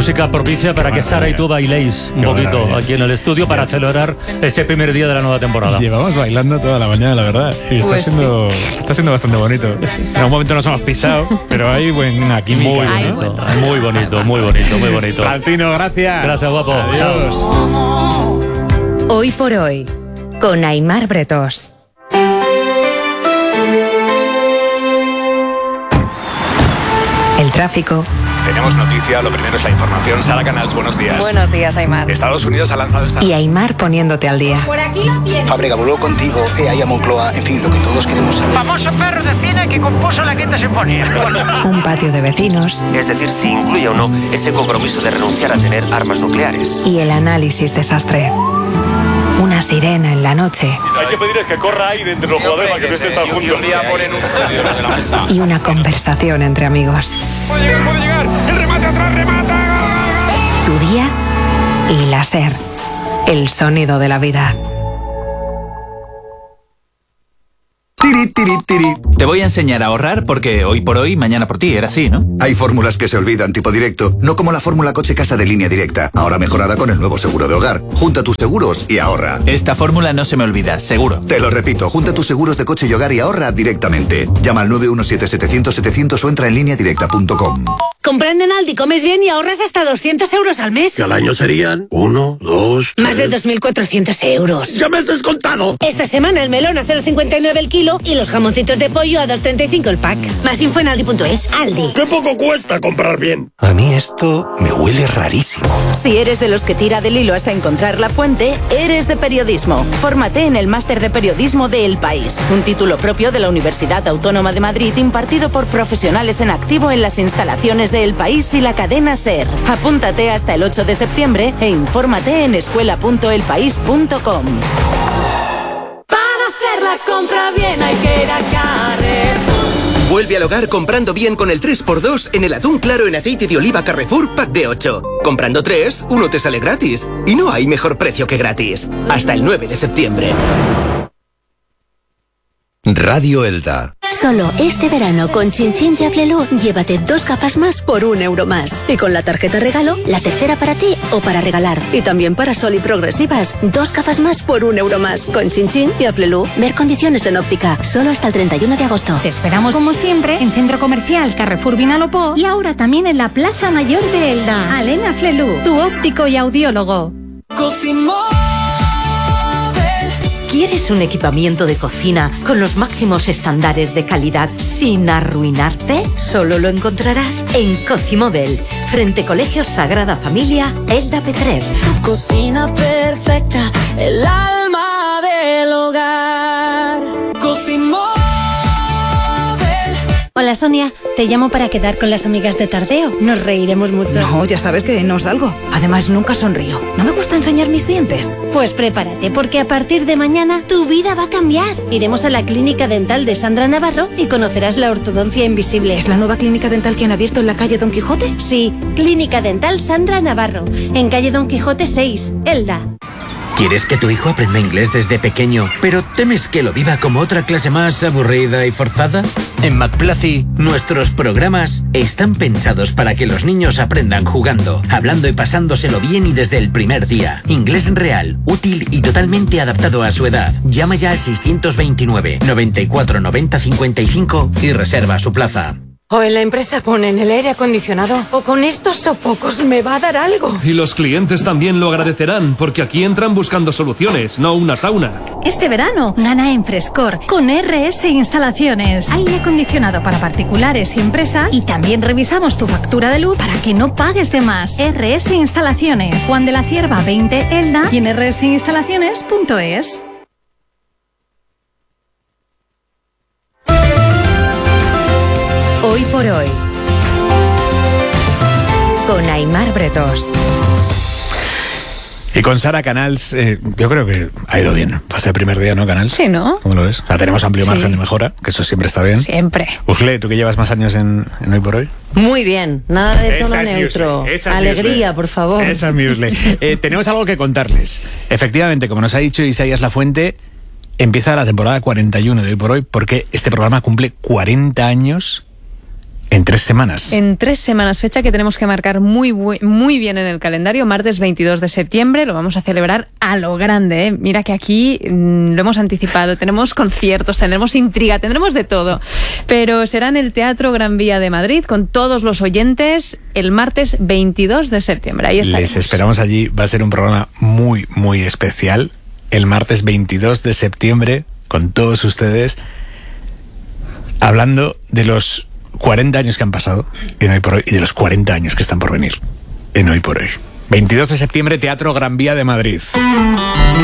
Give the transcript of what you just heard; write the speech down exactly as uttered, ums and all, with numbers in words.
Música propicia para que Sara y tú bailéis un poquito maravilla. Aquí en el estudio para celebrar este primer día de la nueva temporada. Llevamos bailando toda la mañana, la verdad. Y está, pues siendo, sí. está siendo bastante bonito. Sí, sí, sí, en un momento nos hemos pisado, pero hay buena química. Muy bonito, ¿no? bueno. muy bonito, muy bonito, muy bonito. Francino, gracias. Gracias, guapo. Adiós. Hoy por hoy, con Aimar Bretos. El tráfico. Tenemos noticia, lo primero es la información. Sara Canals, buenos días. Buenos días, Aimar. Estados Unidos ha lanzado esta... Y Aimar poniéndote al día. Por aquí lo tienes. Fábrega voló contigo, E A I a Moncloa, en fin, lo que todos queremos saber. Famoso perro de cine que compuso la Quinta Sinfonía. Un patio de vecinos. Es decir, si incluye o no ese compromiso de renunciar a tener armas nucleares. Y el análisis desastre. Una sirena en la noche. Hay que pedir que corra aire entre los jugadores para que no estén tan juntos. Y una conversación entre amigos. ¡Puede llegar, puede llegar! ¡El remate atrás, remata! Tu día y la SER. El sonido de la vida. Tiri, tiri, tiri. Te voy a enseñar a ahorrar porque hoy por hoy, mañana por ti, era así, ¿no? Hay fórmulas que se olvidan tipo directo, no como la fórmula coche-casa de Línea Directa, ahora mejorada con el nuevo seguro de hogar. Junta tus seguros y ahorra. Esta fórmula no se me olvida, seguro. Te lo repito, junta tus seguros de coche y hogar y ahorra directamente. Llama al nueve uno siete, setecientos, setecientos o entra en línea directa punto com. Comprando en Aldi comes bien y ahorras hasta doscientos euros al mes. Que al año serían uno, dos, Más de dos mil cuatrocientos euros. ¡Ya me has descontado! Esta semana el melón a cero coma cincuenta y nueve el kilo y los jamoncitos de pollo a dos coma treinta y cinco el pack. Más info en aldi punto es. Aldi. ¡Qué poco cuesta comprar bien! A mí esto me huele rarísimo. Si eres de los que tira del hilo hasta encontrar la fuente, eres de periodismo. Fórmate en el Máster de Periodismo de El País, un título propio de la Universidad Autónoma de Madrid impartido por profesionales en activo en las instalaciones de El País y la cadena SER. Apúntate hasta el ocho de septiembre e infórmate en escuela punto el país punto com. Para hacer la compra bien hay que ir a Carrefour. Vuelve al hogar comprando bien con el tres por dos en el atún claro en aceite de oliva Carrefour Pack de ocho. Comprando tres, uno te sale gratis. Y no hay mejor precio que gratis. Hasta el nueve de septiembre. Radio Elda. Solo este verano con Chin Chin de Aflelu, llévate dos gafas más por un euro más. Y con la tarjeta regalo, la tercera para ti o para regalar. Y también para Sol y Progresivas, dos gafas más por un euro más. Con Chin Chin de Aflelu, ver condiciones en óptica, solo hasta el treinta y uno de agosto. Te esperamos como siempre en Centro Comercial Carrefour Vinalopó y ahora también en la Plaza Mayor de Elda. Alena Aflelu, tu óptico y audiólogo. Cocimo. ¿Quieres un equipamiento de cocina con los máximos estándares de calidad sin arruinarte? Solo lo encontrarás en Cocimóvel, frente Colegio Sagrada Familia, Elda Petrer. Tu cocina perfecta, el alma del hogar. Cocimóvel. Hola Sonia, te llamo para quedar con las amigas de Tardeo. Nos reiremos mucho. No, ya sabes que no salgo. Además, nunca sonrío. No me gusta enseñar mis dientes. Pues prepárate, porque a partir de mañana tu vida va a cambiar. Iremos a la clínica dental de Sandra Navarro y conocerás la ortodoncia invisible. ¿Es la nueva clínica dental que han abierto en la calle Don Quijote? Sí, Clínica Dental Sandra Navarro, en calle Don Quijote seis, Elda. ¿Quieres que tu hijo aprenda inglés desde pequeño, pero temes que lo viva como otra clase más aburrida y forzada? En McPlacy, nuestros programas están pensados para que los niños aprendan jugando, hablando y pasándoselo bien y desde el primer día. Inglés real, útil y totalmente adaptado a su edad. Llama ya al seiscientos veintinueve, noventa y cuatro, noventa, cincuenta y cinco y reserva su plaza. O en la empresa ponen el aire acondicionado, o con estos sofocos me va a dar algo. Y los clientes también lo agradecerán, porque aquí entran buscando soluciones, no una sauna. Este verano, gana en Frescor con R S Instalaciones. Aire acondicionado para particulares y empresas. Y también revisamos tu factura de luz para que no pagues de más. R S Instalaciones. Juan de la Cierva veinte, Elda y en r s instalaciones punto es. Hoy por hoy, con Aimar Bretos. Y con Sara Canals, eh, yo creo que ha ido bien. Pasa el primer día, ¿no, Canals? Sí, ¿no? ¿Cómo lo ves? La tenemos amplio Sí. margen de mejora, que eso siempre está bien. Siempre. Usle, ¿tú que llevas más años en, en Hoy por Hoy? Muy bien, nada de tono Esa es neutro. Musle, esa es Alegría, Musle. por favor. Esa es mi Usle. Eh, tenemos algo que contarles. Efectivamente, como nos ha dicho Isaías Lafuente, empieza la temporada cuarenta y uno de Hoy por Hoy, porque este programa cumple cuarenta años En tres semanas. En tres semanas, fecha que tenemos que marcar muy, muy bien en el calendario. Martes veintidós de septiembre, lo vamos a celebrar a lo grande, ¿eh? Mira que aquí mmm, lo hemos anticipado. Tenemos conciertos, tendremos intriga, tendremos de todo. Pero será en el Teatro Gran Vía de Madrid con todos los oyentes el martes veintidós de septiembre. Ahí estaremos. Les esperamos allí. Va a ser un programa muy, muy especial. El martes veintidós de septiembre con todos ustedes, hablando de los cuarenta años que han pasado en Hoy por Hoy y de los cuarenta años que están por venir en Hoy por Hoy. veintidós de septiembre, Teatro Gran Vía de Madrid.